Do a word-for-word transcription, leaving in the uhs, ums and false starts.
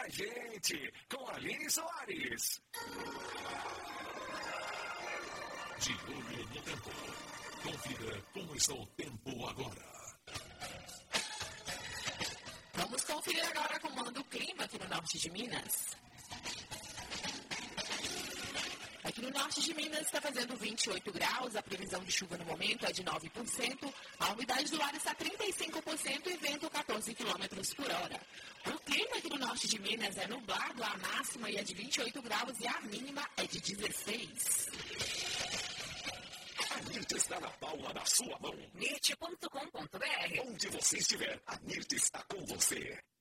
a gente, com Aline Soares. De olho no tempo. Confira como está o tempo agora. Vamos conferir agora como anda o clima aqui no norte de Minas. Aqui no norte de Minas está fazendo vinte e oito graus, a previsão de chuva no momento é de nove por cento, a umidade do ar está trinta e cinco por cento e vento quatorze quilômetros por hora. O clima aqui no norte de Minas é nublado, a máxima é de vinte e oito graus e a mínima é de dezesseis. A Nirt está na palma da sua mão. nirt ponto com ponto br. Onde você estiver, a Nirt está com você.